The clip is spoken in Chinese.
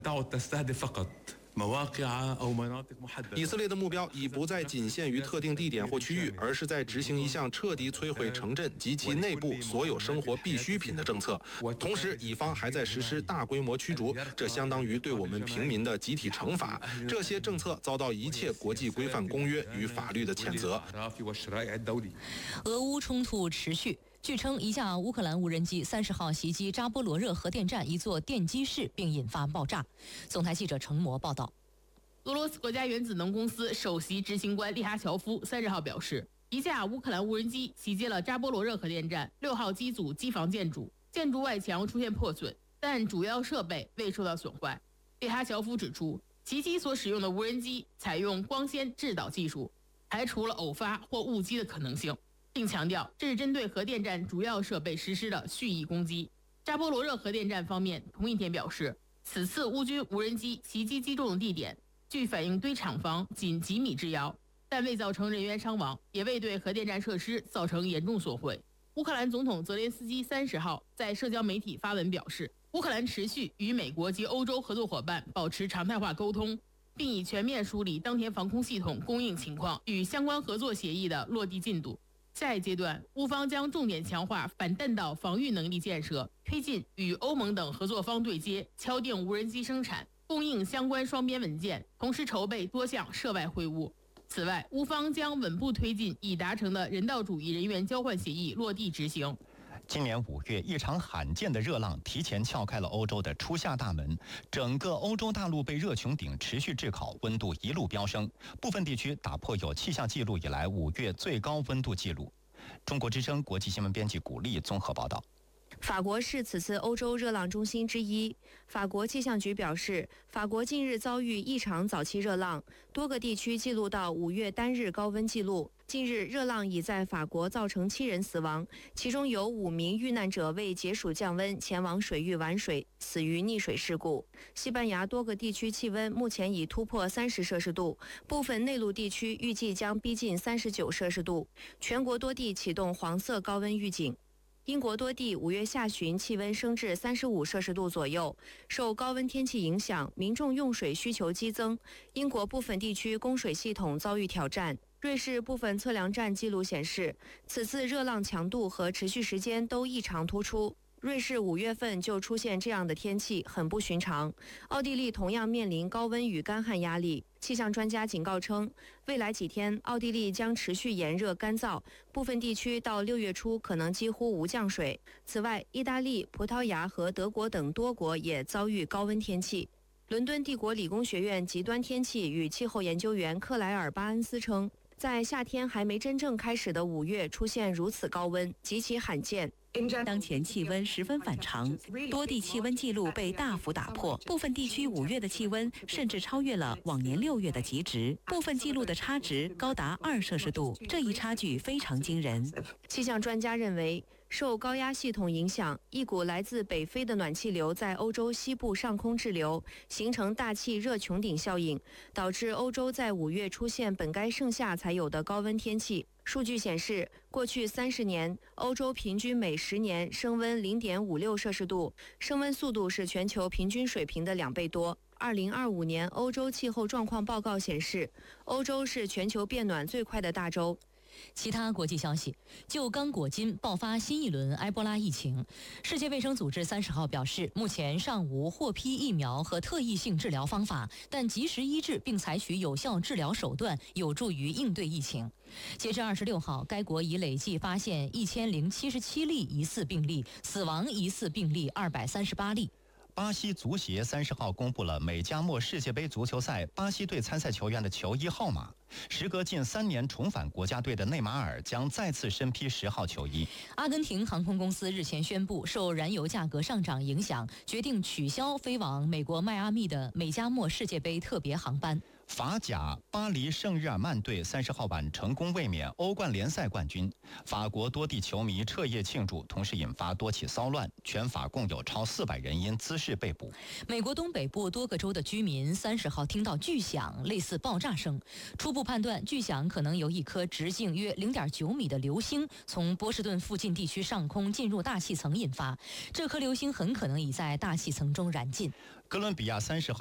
以色列的目标已不再仅限于特定地点或区域，而是在执行一项彻底摧毁城镇及其内部所有生活必需品的政策。同时，以方还在实施大规模驱逐，这相当于对我们平民的集体惩罚。这些政策遭到一切国际规范公约与法律的谴责。 俄乌冲突持续。据称，一架乌克兰无人机30号袭击扎波罗热核电站一座电机室，并引发爆炸。总台记者程模报道。 俄罗斯国家原子能公司首席执行官利哈乔夫30号表示，一架乌克兰无人机袭击了扎波罗热核电站6号机组机房建筑，建筑外墙出现破损，但主要设备未受到损坏。利哈乔夫指出，袭击所使用的无人机采用光纤制导技术，排除了偶发或误击的可能性，并强调这是针对核电站主要设备实施的蓄意攻击。扎波罗热核电站方面同一天表示，此次乌军无人机袭击击中的地点距反应堆厂房仅几米之遥，但未造成人员伤亡，也未对核电站设施造成严重损毁。乌克兰总统泽连斯基30号在社交媒体发文表示，乌克兰持续与美国及欧洲合作伙伴保持常态化沟通，并已全面梳理当前防空系统供应情况与相关合作协议的落地进度。下一阶段，乌方将重点强化反弹道防御能力建设，推进与欧盟等合作方对接，敲定无人机生产、供应相关双边文件，同时筹备多项涉外会晤。此外，乌方将稳步推进已达成的人道主义人员交换协议落地执行。 今年5月，一场罕见的热浪提前撬开了欧洲的初夏大门，整个欧洲大陆被热穹顶持续炙烤，温度一路飙升，部分地区打破有气象记录以来5月最高温度记录。中国之声国际新闻编辑古丽综合报道。 法国是此次欧洲热浪中心之一。法国气象局表示，法国近日遭遇异常早期热浪，多个地区记录到5月单日高温记录。近日，热浪已在法国造成7人死亡，其中有5名遇难者为解暑降温前往水域玩水，死于溺水事故。西班牙多个地区气温目前已突破30摄氏度，部分内陆地区预计将逼近39摄氏度，全国多地启动黄色高温预警。英国多地5月下旬气温升至35摄氏度左右，受高温天气影响，民众用水需求激增，英国部分地区供水系统遭遇挑战。瑞士部分测量站记录显示，此次热浪强度和持续时间都异常突出。瑞士5月份就出现这样的天气，很不寻常。奥地利同样面临高温与干旱压力。气象专家警告称，未来几天奥地利将持续炎热干燥，部分地区到6月初可能几乎无降水。此外，意大利、葡萄牙和德国等多国也遭遇高温天气。伦敦帝国理工学院极端天气与气候研究员克莱尔·巴恩斯称，在夏天还没真正开始的5月出现如此高温，极其罕见。 当前气温十分反常，多地气温记录被大幅打破，部分地区5月的气温甚至超越了往年6月的极值，部分记录的差值高达2摄氏度，这一差距非常惊人。 气象专家认为，受高压系统影响，一股来自北非的暖气流在欧洲西部上空滞留，形成大气热穹顶效应，导致欧洲在5月出现本该盛夏才有的高温天气。数据显示，过去30年，欧洲平均每10年升温0.56摄氏度，升温速度是全球平均水平的2倍多。2025年欧洲气候状况报告显示，欧洲是全球变暖最快的大洲。 其他国际消息，就刚果金爆发新一轮埃博拉疫情，世界卫生组织30号表示，目前尚无获批疫苗和特异性治疗方法，但及时医治并采取有效治疗手段，有助于应对疫情。截至26号，该国已累计发现1077例疑似病例，死亡疑似病例238例。 巴西足协30号公布了美加墨世界杯足球赛巴西队参赛球员的球衣号码。时隔近3年重返国家队的内马尔将再次身披10号球衣。 阿根廷航空公司日前宣布，受燃油价格上涨影响，决定取消飞往美国迈阿密的美加墨世界杯特别航班。 法甲巴黎圣日耳曼队30号晚成功卫冕欧冠联赛冠军，法国多地球迷彻夜庆祝，同时引发多起骚乱，全法共有超400人因滋事被捕。 美国东北部多个州的居民30号听到巨响，类似爆炸声，初步判断巨响可能由一颗直径约0.9米的流星从波士顿附近地区上空进入大气层引发，这颗流星很可能已在大气层中燃尽。 哥伦比亚30号